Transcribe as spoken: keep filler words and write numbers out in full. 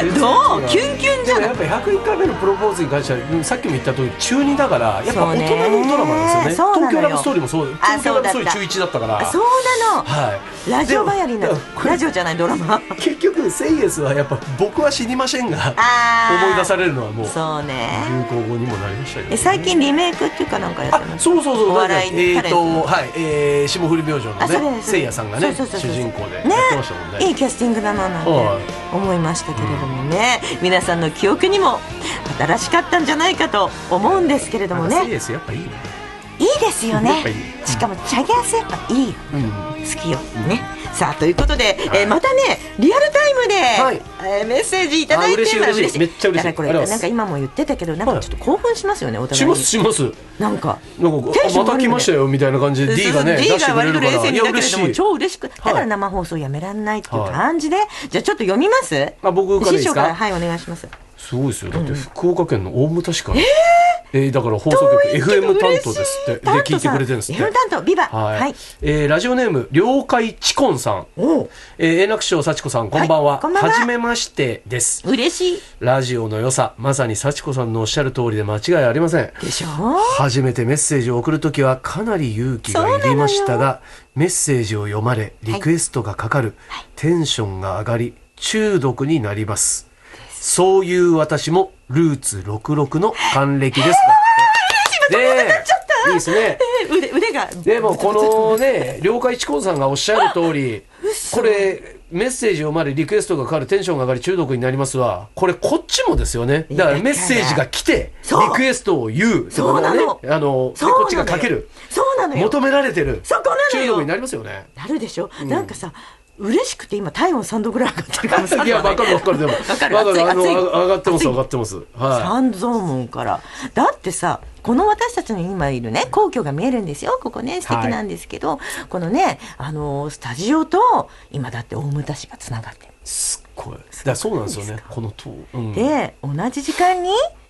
どうキュンキュンじゃない。 でもやっぱひゃくいっかいめのプロポーズに関してはさっきも言った通り中にだからやっぱ大人のドラマなんですよね。東京ラブストーリーもそう東京ラブストーリー中いちだったから。 そうなの、はい、ラジオばやりなラジオじゃないドラマ結局セイエスはやっぱ僕は知りませんが思い出されるのはもうそうね流行語にもなりましたよね。 え最近リメイクっていうかなんかやってます。 そうそうそうお笑いえーとはいえー、霜降り明星のねせいやさんがね主人公でやってましたもんね。 いいキャスティングだななんて思いましたけれどもね、うん、皆さんの記憶にも新しかったんじゃないかと思うんですけれどもね。 セイエスやっぱいいね。 いいですよね。しかもチャギアスやっぱいいよ、うん、好きよ、ね。さあということで、えー、またねリアルタイムで、はいえー、メッセージいただいて嬉しい嬉しいめっちゃ嬉しい。 だからこれなんか今も言ってたけどなんかちょっと興奮しますよね、はい、お互いに。 しますします。 なんかなんかまた来ましたよみたいな感じで D がね D 出してくれるからいや嬉しい。超嬉しくだから生放送やめらんないっていう感じで、はい、じゃあちょっと読みます。 あ僕からいいですか。師匠からはいお願いします。 すごいですよだって福岡県の大牟田市から、うん、えーえー、だから放送局 エフエム 担当ですってで聞いてくれてるんですって。 エフエム 担当ビバはい、はいえー、ラジオネーム了解チコンさん、えー、円楽師匠幸子さんこんばんは、はい、はじめましてです。 嬉しい。 ラジオの良さまさに幸子さんのおっしゃる通りで間違いありませんでしょ。 初めてメッセージを送るときはかなり勇気がいりましたがメッセージを読まれリクエストがかかる、はい、テンションが上がり中毒になります。そういう私もルーツろくじゅうろくの還暦です。 で、いいですね。 腕、腕が。 でもこのね、了解チコンさんがおっしゃる通り、これメッセージ読まれリクエストがかかるテンションが上がり中毒になりますわ。これこっちもですよね。だからメッセージが来てリクエストを言う。 そうなの。 あのでこっちがかける。 そうなのよ。 求められてる。 そこなのよ。 中毒になりますよね。 なるでしょ。なんかさ。嬉しくて今体温さんどぐらい上がってるかもしれない。 いや分かる分かるでも分かる分かるあの上がってます上がってます。はい。 三蔵門からだってさこの私たちの今いるね皇居が見えるんですよ。ここね素敵なんですけど、はい、このねあのスタジオと今だって大牟田市がつながってる。 すっごい。だそうなんですよねこの塔、うん、 で同じ時間に